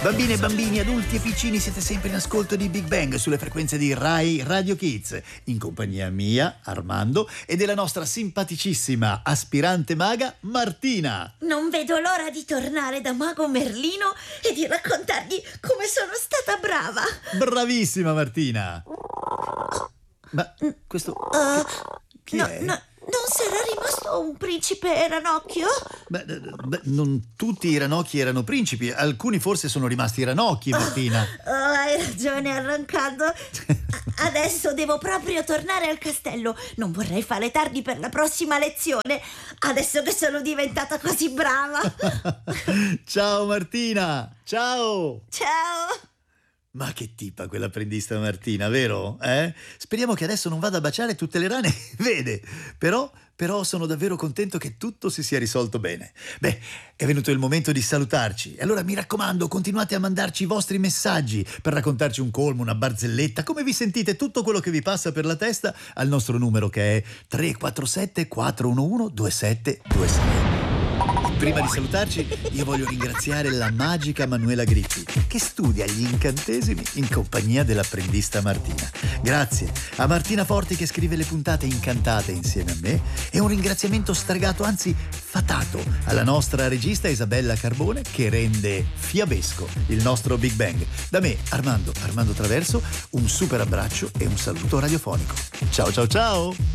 Bambine, bambini, adulti e piccini, siete sempre in ascolto di Big Bang sulle frequenze di Rai Radio Kids, in compagnia mia, Armando, e della nostra simpaticissima aspirante maga Martina. Non vedo l'ora di tornare da Mago Merlino e di raccontargli come sono stata brava. Bravissima Martina. Ma questo chi no, è? no, non sarà rimasto un principe ranocchio? Beh, non tutti i ranocchi erano principi, alcuni forse sono rimasti ranocchi, Martina. Hai ragione, arrancando. Adesso devo proprio tornare al castello. Non vorrei fare tardi per la prossima lezione, adesso che sono diventata così brava. Ciao Martina, ciao. Ciao. Ma che tipa quell'apprendista Martina, vero? Speriamo che adesso non vada a baciare tutte le rane, vede. Però sono davvero contento che tutto si sia risolto bene. Beh, è venuto il momento di salutarci. E allora mi raccomando, continuate a mandarci i vostri messaggi per raccontarci un colmo, una barzelletta, come vi sentite, tutto quello che vi passa per la testa al nostro numero che è 347 411 2726. Prima di salutarci, io voglio ringraziare la magica Manuela Grippi, che studia gli incantesimi in compagnia dell'apprendista Martina. Grazie a Martina Forti che scrive le puntate incantate insieme a me, e un ringraziamento stragato, anzi fatato, alla nostra regista Isabella Carbone che rende fiabesco il nostro Big Bang. Da me, Armando Traverso, un super abbraccio e un saluto radiofonico. Ciao ciao ciao!